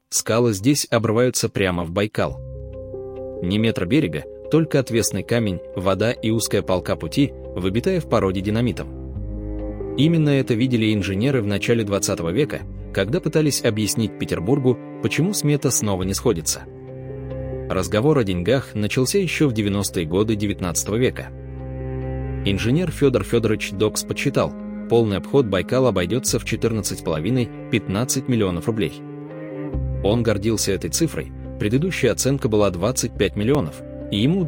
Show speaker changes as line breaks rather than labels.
Скалы здесь обрываются прямо в Байкал. Ни метра берега, только отвесный камень, вода и узкая полка пути, выбитая в породе динамитом. Именно это видели инженеры в начале 20 века, когда пытались объяснить Петербургу, почему смета снова не сходится. Разговор о деньгах начался еще в 90-е годы XIX века. Инженер Федор Федорович Докс подсчитал, полный обход Байкала обойдется в 14,5–15 миллионов рублей. Он гордился этой цифрой, предыдущая оценка была 25 миллионов, и ему